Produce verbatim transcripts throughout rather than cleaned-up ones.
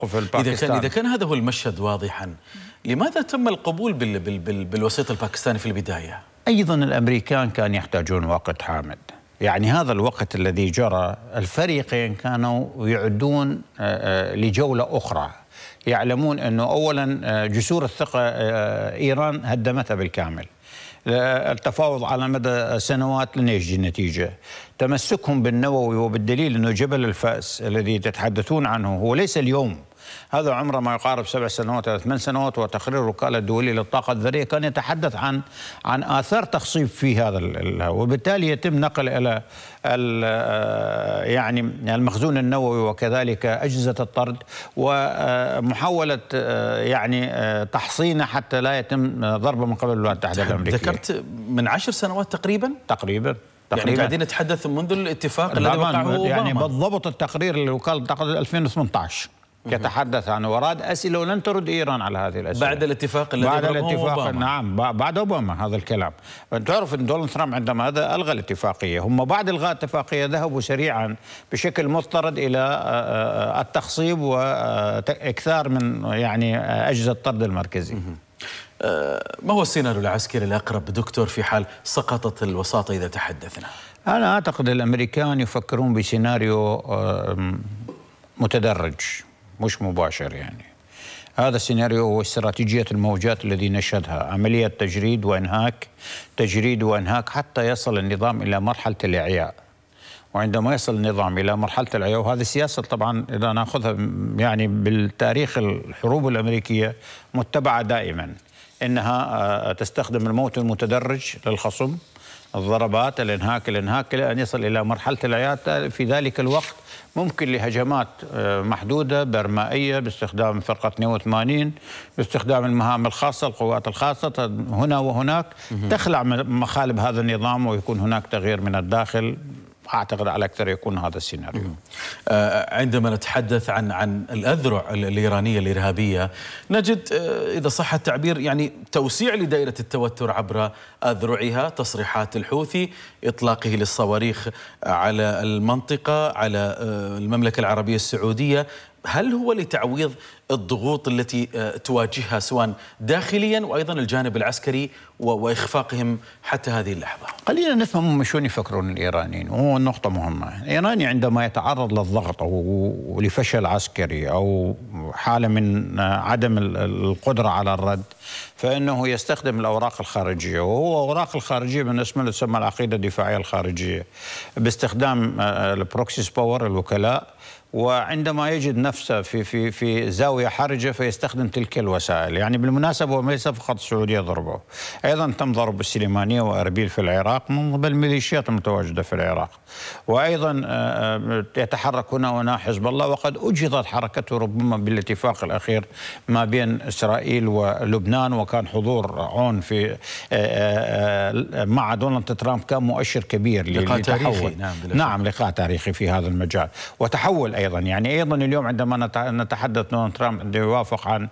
إذا كان إذا كان هذا هو المشهد واضحا، لماذا تم القبول بال بال بال بالوسيط الباكستاني في البداية؟ أيضا الأمريكان كانوا يحتاجون وقت حامد، يعني هذا الوقت الذي جرى الفريقين كانوا يعدون لجولة أخرى، يعلمون أنه أولا جسور الثقة إيران هدمتها بالكامل، التفاوض على مدى سنوات لن يجدي نتيجة، تمسكهم بالنووي وبالدليل أنه جبل الفأس الذي تتحدثون عنه هو ليس اليوم، هذا عمره ما يقارب سبع سنوات أو ثمان سنوات، وتقرير الوكالة الدولية للطاقة الذرية كان يتحدث عن عن آثار تخصيب في هذا، وبالتالي يتم نقل إلى يعني المخزون النووي وكذلك أجهزة الطرد ومحاولة يعني تحصينه حتى لا يتم ضربه من قبل الولايات المتحدة الأمريكية. ذكرت من عشر سنوات تقريبا؟ تقريبا يعني تقريبا قاعدين نتحدث منذ الاتفاق الذي وقعه أوباما. يعني بالضبط التقرير لوكالة الطاقة ألفين وثمانية عشر يتحدث عنه وراد أسئلة ولن ترد إيران على هذه الأسئلة بعد الاتفاق الذي بعد الاتفاق أوباما. نعم بعد أوباما هذا الكلام. تعرف أن دونالد ترامب عندما هذا ألغى الاتفاقية، هم بعد إلغاء الاتفاقية ذهبوا سريعا بشكل مضطرد إلى التخصيب وإكثار من يعني أجهزة الطرد المركزي. ما هو السيناريو العسكري الأقرب دكتور في حال سقطت الوساطة إذا تحدثنا؟ أنا أعتقد الأمريكان يفكرون بسيناريو متدرج مش مباشر، يعني هذا السيناريو هو استراتيجية الموجات الذي نشهدها، عملية تجريد وإنهاك، تجريد وإنهاك حتى يصل النظام إلى مرحلة الإعياء، وعندما يصل النظام إلى مرحلة الإعياء، وهذه السياسة طبعا إذا نأخذها يعني بالتاريخ الحروب الأمريكية متبعة دائما، إنها تستخدم الموت المتدرج للخصم، الضربات، الإنهاك الإنهاك إلى أن يصل إلى مرحلة الإعياء. في ذلك الوقت ممكن لهجمات محدودة برمائية باستخدام فرقة اثنين وثمانين، باستخدام المهام الخاصة، القوات الخاصة هنا وهناك، تخلع مخالب هذا النظام ويكون هناك تغيير من الداخل. أعتقد على أكثر يكون هذا السيناريو. عندما نتحدث عن عن الأذرع الإيرانية الإرهابية، نجد إذا صح التعبير يعني توسيع لدائرة التوتر عبر أذرعها، تصريحات الحوثي، إطلاقه للصواريخ على المنطقة، على المملكة العربية السعودية. هل هو لتعويض الضغوط التي تواجهها سواء داخليا وأيضا الجانب العسكري وإخفاقهم حتى هذه اللحظة؟ خلينا نفهم شلون يفكرون الإيرانيين، وهو النقطة مهمة. الإيراني عندما يتعرض للضغط أو لفشل عسكري أو حالة من عدم القدرة على الرد، فإنه يستخدم الأوراق الخارجية، وهو أوراق الخارجية بالنسبة له تسمى العقيدة الدفاعية الخارجية، باستخدام البروكسيس باور، الوكلاء، وعندما يجد نفسه في في في زاويه حرجه فيستخدم تلك الوسائل. يعني بالمناسبه هو ليس فقط السعوديه ضربه، ايضا تم ضرب السليمانيه واربيل في العراق من قبل الميليشيات المتواجده في العراق، وايضا يتحرك هنا وهنا حزب الله، وقد اجهضت حركته ربما بالاتفاق الاخير ما بين اسرائيل ولبنان، وكان حضور عون في مع دونالد ترامب كان مؤشر كبير لقاء تاريخي. نعم, نعم لقاء تاريخي في هذا المجال وتحول ايضا. يعني ايضا اليوم عندما نتحدث دونالد ترامب عنده يوافق عن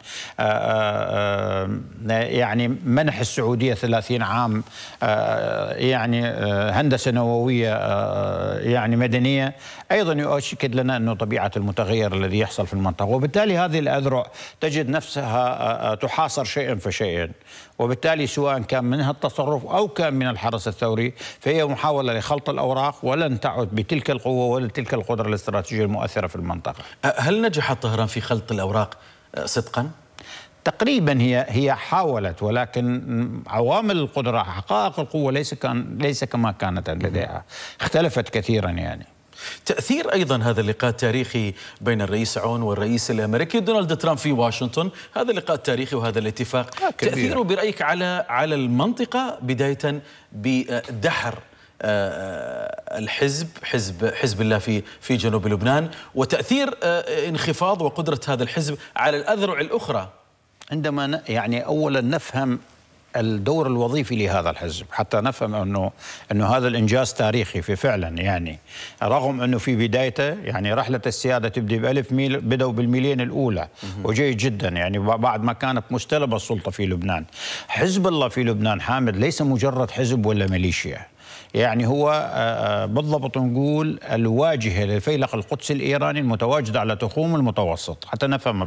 يعني منح السعوديه ثلاثين عام يعني هندسه نوويه يعني مدنيه، ايضا يؤكد لنا انه طبيعه المتغير الذي يحصل في المنطقه، وبالتالي هذه الاذرع تجد نفسها تحاصر شيئا فشيئا، وبالتالي سواء كان منها التصرف او كان من الحرس الثوري فهي محاوله لخلط الاوراق، ولن تعد بتلك القوه ولا تلك القدره الاستراتيجيه المؤثره في المنطقه. هل نجحت طهران في خلط الاوراق صدقا؟ تقريبا هي هي حاولت، ولكن عوامل القدره، حقائق القوه ليس كان ليس كما كانت لديها، اختلفت كثيرا. يعني تأثير أيضا هذا اللقاء التاريخي بين الرئيس عون والرئيس الأمريكي دونالد ترامب في واشنطن، هذا اللقاء التاريخي وهذا الاتفاق، تأثيره برأيك على على المنطقة، بداية بدحر الحزب حزب حزب الله في في جنوب لبنان، وتأثير انخفاض وقدرة هذا الحزب على الأذرع الأخرى؟ عندما يعني أولا نفهم الدور الوظيفي لهذا الحزب، حتى نفهم انه انه هذا الانجاز تاريخي في فعلا. يعني رغم انه في بدايته يعني رحله السياده تبدي بألف ميل، بدأوا بالميلين الاولى وجيد جدا، يعني بعد ما كانت مستلبه السلطه في لبنان. حزب الله في لبنان حامد ليس مجرد حزب ولا ميليشيا، يعني هو بالضبط نقول الواجهه للفيلق القدسي الايراني المتواجد على تخوم المتوسط، حتى نفهم